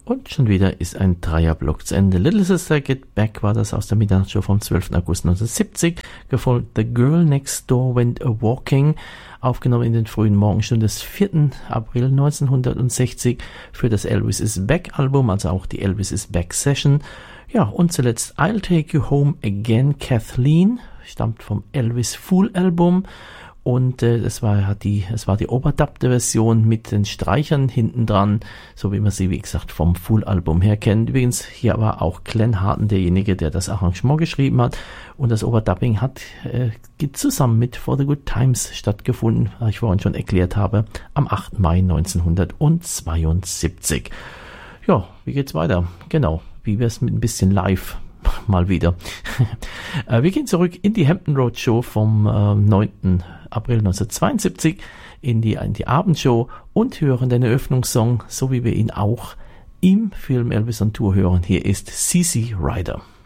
Und schon wieder ist ein Dreierblock zu Ende. Little Sister Get Back war das aus der Mittagsshow vom 12. August 1970, gefolgt The Girl Next Door Went A-Walking, aufgenommen in den frühen Morgenstunden des 4. April 1960 für das Elvis is Back Album, also auch die Elvis is Back Session. Ja, und zuletzt I'll Take You Home Again, Kathleen, stammt vom Elvis Fool Album. Und es war die overdubbte Version mit den Streichern hinten dran, so wie man sie, wie gesagt, vom Full-Album her kennt. Übrigens, hier war auch Glenn Harden derjenige, der das Arrangement geschrieben hat. Und das Overdubbing geht zusammen mit For the Good Times stattgefunden, was ich vorhin schon erklärt habe, am 8. Mai 1972. Ja, wie geht's weiter? Genau, wie wär's mit ein bisschen live? Mal wieder. Wir gehen zurück in die Hampton Road Show vom 9. April 1972 in die Abendshow und hören den Eröffnungssong, so wie wir ihn auch im Film Elvis on Tour hören. Hier ist CC Rider.